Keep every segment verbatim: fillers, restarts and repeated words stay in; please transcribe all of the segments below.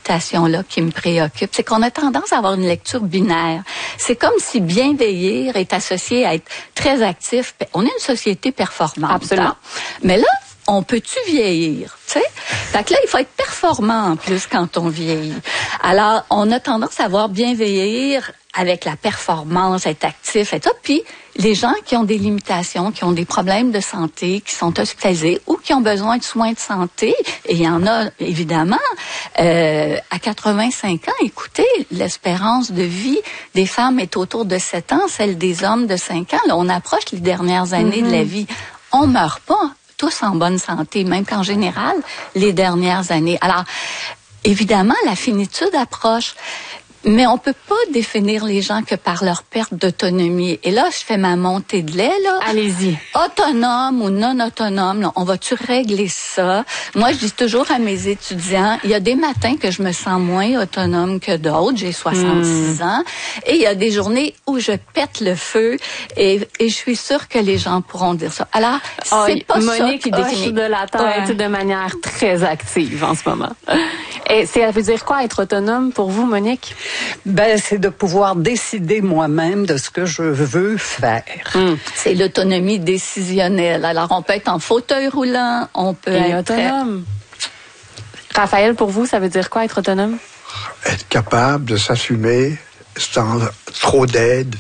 citation-là qui me préoccupe. C'est qu'on a tendance à avoir une lecture binaire. C'est comme si bien vieillir est associé à être très actif. On est une société performante. Absolument. Hein? Mais là, on peut-tu vieillir, tu sais? Fait que là, il faut être performant en plus quand on vieillit. Alors, on a tendance à voir bien vieillir avec la performance, être actif et tout. Puis, les gens qui ont des limitations, qui ont des problèmes de santé, qui sont hospitalisés ou qui ont besoin de soins de santé, et il y en a évidemment, euh, à quatre-vingt-cinq ans, écoutez, l'espérance de vie des femmes est autour de sept ans, celle des hommes de cinq ans. Là, on approche les dernières années mm-hmm. de la vie. On meurt pas tous en bonne santé, même qu'en général, les dernières années. Alors, évidemment, la finitude approche. Mais on peut pas définir les gens que par leur perte d'autonomie. Et là, je fais ma montée de lait, là. Allez-y. Autonome ou non autonome, là, on va-tu régler ça? Moi, je dis toujours à mes étudiants, il y a des matins que je me sens moins autonome que d'autres. J'ai soixante-six mmh. ans. Et il y a des journées où je pète le feu. Et, et je suis sûre que les gens pourront dire ça. Alors, c'est oh, pas Monique ça qui définit. de la tête ouais. de manière très active en ce moment. Et ça veut dire quoi, être autonome pour vous, Monique? Ben, c'est de pouvoir décider moi-même de ce que je veux faire. Hum. C'est l'autonomie décisionnelle. Alors, on peut être en fauteuil roulant, on peut Et être... autonome. Raphaël, pour vous, ça veut dire quoi, être autonome? Être capable de s'assumer sans trop d'aide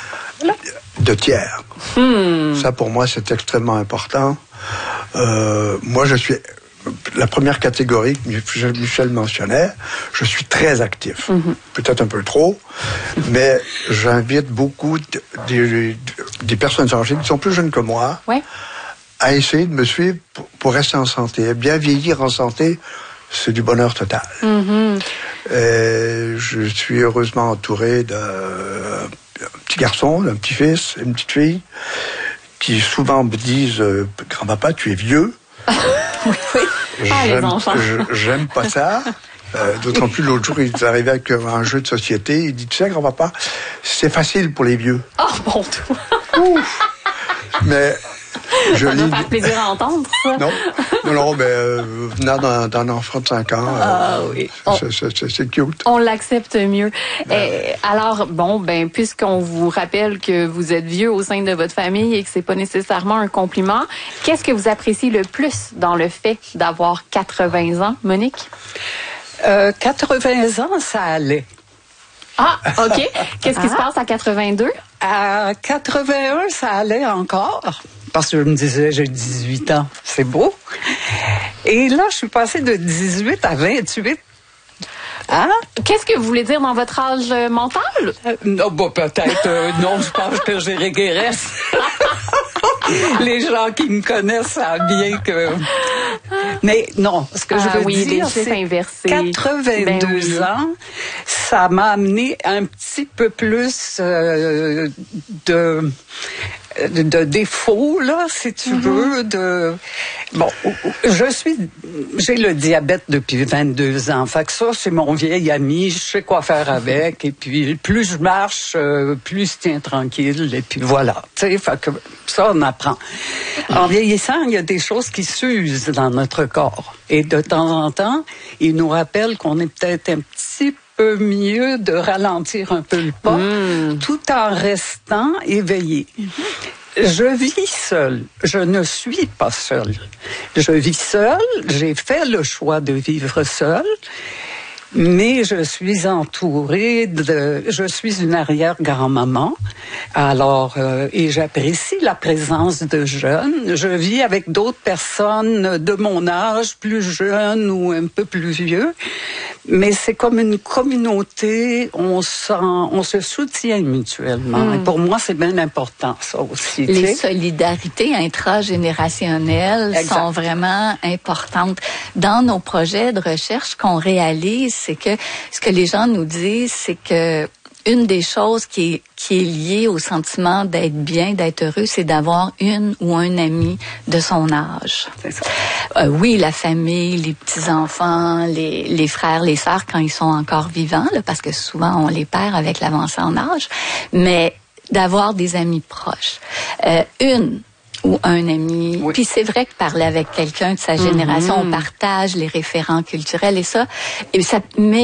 de tiers. Hum. Ça, pour moi, c'est extrêmement important. Euh, moi, je suis... La première catégorie que Michel mentionnait, je suis très actif. Mm-hmm. Peut-être un peu trop, mais j'invite beaucoup de, de, des personnes âgées qui sont plus jeunes que moi ouais. à essayer de me suivre pour, pour rester en santé. Bien vieillir en santé, c'est du bonheur total. Mm-hmm. Et je suis heureusement entouré d'un petit garçon, d'un petit-fils, une petite fille, qui souvent me disent euh, « Grand-papa, tu es vieux ». Oui, oui. Ah, j'aime, les enfants. j'aime pas ça. Euh, d'autant plus, l'autre jour, il est arrivé avec un jeu de société. Il dit, tu sais, grand-papa, c'est facile pour les vieux. Oh, bon tout. Ouf. Mais je ça lis... doit faire plaisir à entendre, ça. Non, non, non, mais euh, venant d'un, d'un enfant de cinq ans, ah, euh, oui. c'est, c'est, c'est, c'est cute. On l'accepte mieux. Et, alors, bon, ben, puisqu'on vous rappelle que vous êtes vieux au sein de votre famille et que c'est pas nécessairement un compliment, qu'est-ce que vous appréciez le plus dans le fait d'avoir quatre-vingts ans, Monique? Euh, quatre-vingts ans, ça allait. Ah, OK. Qu'est-ce qui ah. se passe à quatre-vingt-deux? À quatre-vingt-un, ça allait encore. Parce que je me disais, j'ai dix-huit ans, c'est beau. Et là, je suis passée de dix-huit à vingt-huit. Hein? Qu'est-ce que vous voulez dire dans votre âge euh, mental? Euh, non, bah, peut-être. Euh, non, je pense que j'ai régresse. Les gens qui me connaissent savent bien que... Mais non, ce que ah, je veux oui, dire, c'est quatre-vingt-deux ben oui. ans, ça m'a amené un petit peu plus euh, de... De, de défauts, là, si tu mm-hmm. veux, de... Bon, je suis... J'ai le diabète depuis vingt-deux ans. Fait que ça, c'est mon vieil ami. Je sais quoi faire avec. Et puis, plus je marche, euh, plus je tiens tranquille. Et puis, voilà. Tu sais, fait que ça, on apprend. En vieillissant, il y a des choses qui s'usent dans notre corps. Et de temps en temps, il nous rappelle qu'on est peut-être un petit peu peu mieux de ralentir un peu le pas, mmh. tout en restant éveillé. Mmh. Je vis seule. Je ne suis pas seule. Je vis seule. J'ai fait le choix de vivre seule. Mais je suis entourée de... Je suis une arrière-grand-maman. Alors, euh, et j'apprécie la présence de jeunes. Je vis avec d'autres personnes de mon âge, plus jeunes ou un peu plus vieux. Mais c'est comme une communauté. On, s'en, on se soutient mutuellement. Mmh. Et pour moi, c'est bien important, ça aussi. Les solidarités intragénérationnelles exact. Sont vraiment importantes. Dans nos projets de recherche qu'on réalise, c'est que ce que les gens nous disent, c'est que une des choses qui est, qui est liée au sentiment d'être bien, d'être heureux, c'est d'avoir une ou un ami de son âge. C'est ça. Euh, oui, la famille, les petits-enfants, les, les frères, les sœurs quand ils sont encore vivants, là, parce que souvent on les perd avec l'avancée en âge, mais d'avoir des amis proches. Euh, une ou un ami. Oui. Puis c'est vrai que parler avec quelqu'un de sa génération, mm-hmm. on partage les référents culturels et ça, et ça met